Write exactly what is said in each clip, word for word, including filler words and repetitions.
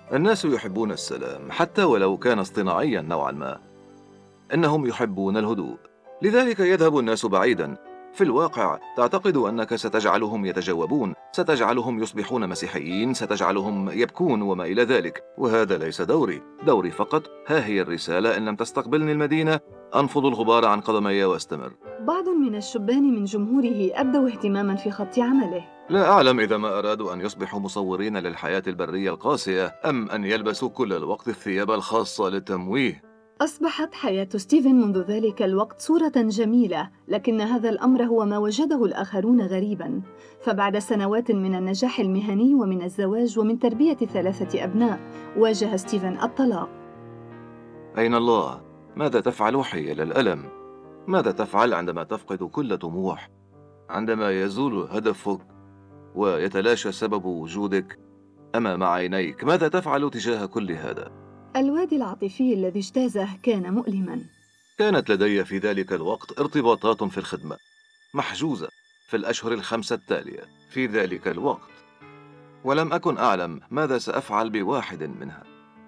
الناس يحبون السلام حتى ولو كان اصطناعيا نوعا ما. إنهم يحبون الهدوء، لذلك يذهب الناس بعيدا. في الواقع تعتقد أنك ستجعلهم يتجوبون، ستجعلهم يصبحون مسيحيين، ستجعلهم يبكون وما إلى ذلك، وهذا ليس دوري. دوري فقط ها هي الرسالة: إن لم تستقبلني المدينة أنفض الغبار عن قدمي وأستمر. بعض من الشبان من جمهوره أبدوا اهتماماً في خط عمله. لا أعلم إذا ما أرادوا أن يصبحوا مصورين للحياة البرية القاسية، أم أن يلبسوا كل الوقت الثياب الخاصة للتمويه. أصبحت حياة ستيفن منذ ذلك الوقت صورة جميلة، لكن هذا الأمر هو ما وجده الآخرون غريباً. فبعد سنوات من النجاح المهني ومن الزواج ومن تربية ثلاثة أبناء، واجه ستيفن الطلاق. أين الله؟ ماذا تفعل حيال الألم؟ ماذا تفعل عندما تفقد كل طموح؟ عندما يزول هدفك ويتلاشى سبب وجودك أمام عينيك، ماذا تفعل تجاه كل هذا؟ الوادي العاطفي الذي اجتازه كان مؤلماً. كانت لدي في ذلك الوقت ارتباطات في الخدمة محجوزة في الأشهر الخمسة التالية في ذلك الوقت، ولم أكن أعلم ماذا سأفعل بواحد منها،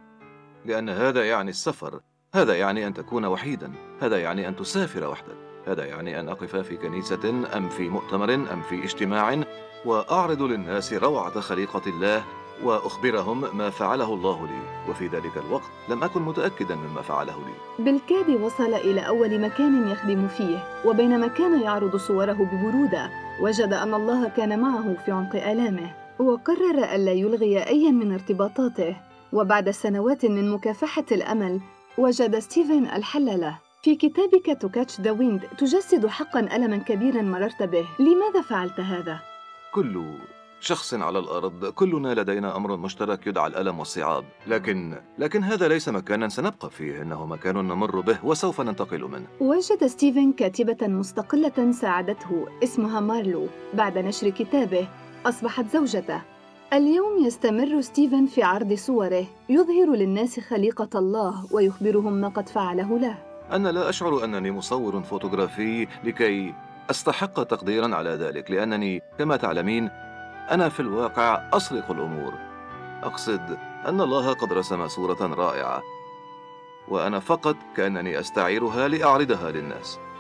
لأن هذا يعني السفر، هذا يعني أن تكون وحيدا، هذا يعني أن تسافر وحدك، هذا يعني أن أقف في كنيسة أم في مؤتمر أم في اجتماع وأعرض للناس روعة خليقة الله وأخبرهم ما فعله الله لي. وفي ذلك الوقت لم أكن متأكدا مما فعله لي. بالكاد وصل إلى أول مكان يخدم فيه، وبينما كان يعرض صوره ببرودة، وجد أن الله كان معه في عمق آلامه، وقرر ألا يلغي أي من ارتباطاته. وبعد سنوات من مكافحة الأمل، وجد ستيفن الحل له. في كتابك To Catch the Wind تجسد حقاً ألماً كبيراً مررت به. لماذا فعلت هذا؟ كل شخص على الأرض، كلنا لدينا أمر مشترك يدعى الألم والصعاب، لكن لكن هذا ليس مكانا سنبقى فيه، إنه مكان نمر به وسوف ننتقل منه. وجد ستيفن كاتبة مستقلة ساعدته اسمها مارلو. بعد نشر كتابه أصبحت زوجته. اليوم يستمر ستيفن في عرض صوره، يظهر للناس خليقة الله ويخبرهم ما قد فعله له. أنا لا أشعر أنني مصور فوتوغرافي لكي أستحق تقديرا على ذلك، لأنني كما تعلمين أنا في الواقع أسرق الأمور. أقصد أن الله قد رسم صورة رائعة، وأنا فقط كأنني أستعيرها لأعرضها للناس.